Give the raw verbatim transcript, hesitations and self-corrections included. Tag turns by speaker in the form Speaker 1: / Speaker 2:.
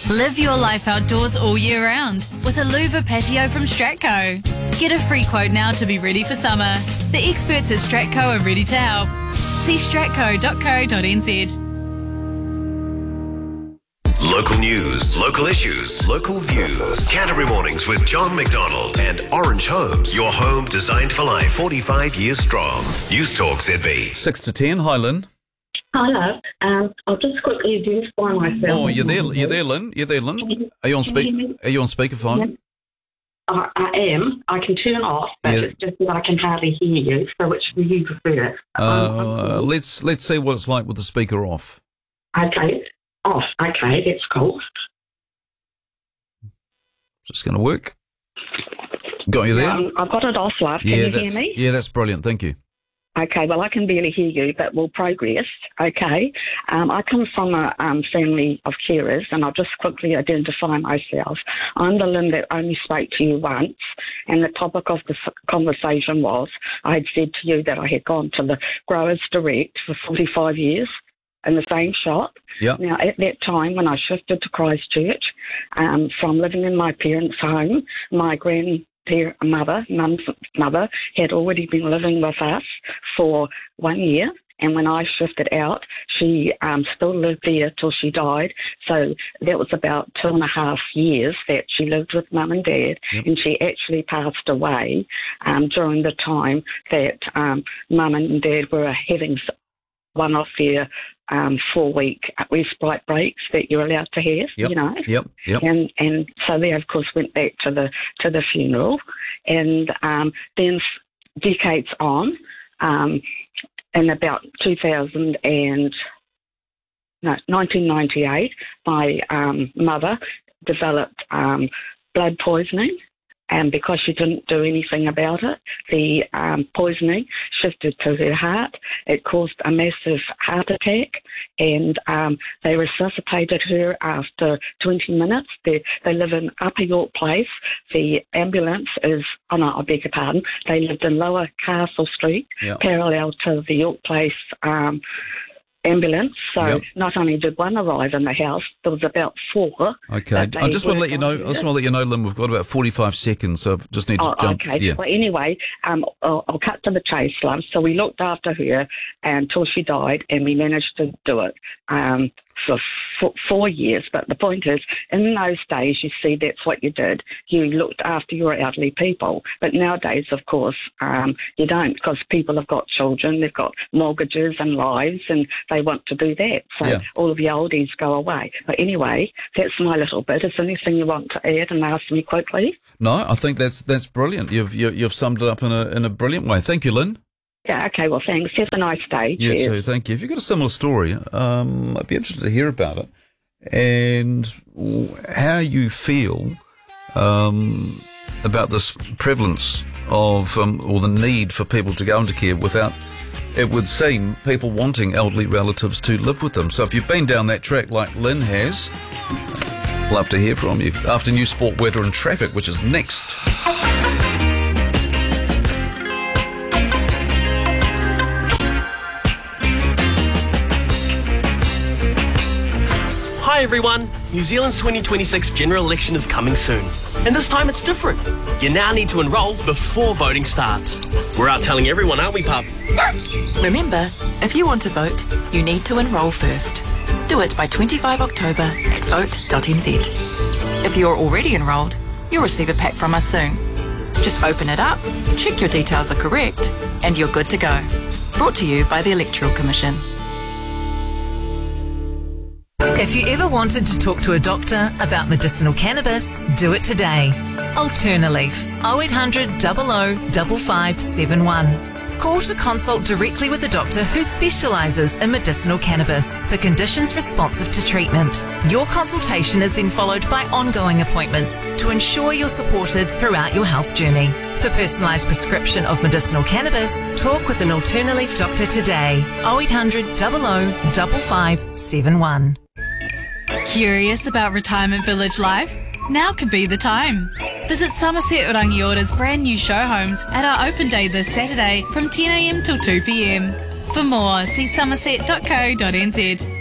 Speaker 1: Live your life outdoors all year round with a louver patio from Stratco. Get a free quote now to be ready for summer. The experts at Stratco are ready to help. See stratco dot co dot n z.
Speaker 2: Local news, local issues, local views. Canterbury Mornings with John McDonald and Orange Homes. Your home designed for life, forty-five years strong. News Talk Z B.
Speaker 3: Six to ten. Hi, Lynn.
Speaker 4: Hello. Um, I'll just quickly identify myself.
Speaker 3: Oh, you're there, you're there, Lynn. You're there, Lynn. Are you on speak? Are you on speakerphone?
Speaker 4: I, I am. I can turn off, but
Speaker 3: Yeah.
Speaker 4: it's just that I can hardly hear you. So which do you prefer?
Speaker 3: Uh, let's let's see what it's like with the speaker off.
Speaker 4: Okay, off. Okay, that's cool.
Speaker 3: Is this going to work? Got you there?
Speaker 4: Um, I've got it off, love. Can
Speaker 3: yeah,
Speaker 4: you
Speaker 3: that's
Speaker 4: hear me?
Speaker 3: yeah, that's brilliant. Thank you.
Speaker 4: Okay, well, I can barely hear you, but we'll progress. Okay. Um, I come from a um, family of carers, and I'll just quickly identify myself. I'm the Lynn that only spoke to you once, and the topic of the conversation was I had said to you that I had gone to the Growers Direct for forty-five years in the same shop.
Speaker 3: Yeah.
Speaker 4: Now, at that time, when I shifted to Christchurch, um, from living in my parents' home, my grand Their mother, mum's mother, had already been living with us for one year. And when I shifted out, she um, still lived there till she died. So that was about two and a half years that she lived with mum and dad.
Speaker 3: Yep.
Speaker 4: And she actually passed away um, during the time that um, mum and dad were having one of their um, four-week respite breaks that you're allowed to have,
Speaker 3: Yep.
Speaker 4: you know.
Speaker 3: Yep. Yep.
Speaker 4: And and so they, of course, went back to the to the funeral. And um, then decades on, um, in about two thousand and no, nineteen ninety-eight, my um, mother developed um, blood poisoning. And because she didn't do anything about it, the um, poisoning shifted to her heart. It caused a massive heart attack, and um, they resuscitated her after twenty minutes. They, they live in Upper York Place. The ambulance is, oh no, I beg your pardon, they lived in Lower Castle Street,
Speaker 3: Yeah.
Speaker 4: parallel to the York Place um ambulance. So
Speaker 3: Yep.
Speaker 4: not only did one arrive in the house, there was about four.
Speaker 3: Okay.
Speaker 4: that
Speaker 3: I
Speaker 4: they
Speaker 3: just want to
Speaker 4: were
Speaker 3: let you know. I just want to let you know, Lynn. We've got about forty-five seconds, so I just need to
Speaker 4: Oh,
Speaker 3: jump.
Speaker 4: okay.
Speaker 3: Yeah.
Speaker 4: Well, anyway, um, I'll, I'll cut to the chase, love. So we looked after her until she died, and we managed to do it um, for f- four years. But the point is, in those days, you see, that's what you did. You looked after your elderly people. But nowadays, of course, um, you don't, because people have got children, they've got mortgages and lives, and they want to do that. So
Speaker 3: Yeah.
Speaker 4: all of the oldies go away. But anyway, that's my little bit. Is there anything you want to add and ask me quickly?
Speaker 3: No, I think that's that's brilliant. You've you, you've summed it up in a in a brilliant way. Thank you, Lynn.
Speaker 4: Yeah, okay, well, thanks. Have a nice day.
Speaker 3: You
Speaker 4: Cheers.
Speaker 3: too. Thank you. If you've got a similar story, um, I'd be interested to hear about it and how you feel um, about this prevalence of um, or the need for people to go into care without, it would seem, people wanting elderly relatives to live with them. So if you've been down that track like Lynn has, love to hear from you. After News, Sport, Weather and Traffic, which is next.
Speaker 5: Hi everyone, New Zealand's twenty twenty-six general election is coming soon. And this time it's different. You now need to enrol before voting starts. We're out telling everyone, aren't we, pup?
Speaker 6: Remember, if you want to vote, you need to enrol first. Do it by the twenty-fifth of October at vote dot n z. If you're already enrolled, you'll receive a pack from us soon. Just open it up, check your details are correct, and you're good to go. Brought to you by the Electoral Commission.
Speaker 7: If you ever wanted to talk to a doctor about medicinal cannabis, do it today. Alternaleaf, oh eight hundred, double oh, five five seven one. Call to consult directly with a doctor who specialises in medicinal cannabis for conditions responsive to treatment. Your consultation is then followed by ongoing appointments to ensure you're supported throughout your health journey. For personalised prescription of medicinal cannabis, talk with an Alternaleaf doctor today. oh eight hundred, double oh, five five seven one.
Speaker 1: Curious about retirement village life? Now could be the time. Visit Somerset Rangiора's brand new show homes at our open day this Saturday from ten a m till two p m. For more, see somerset dot co dot n z.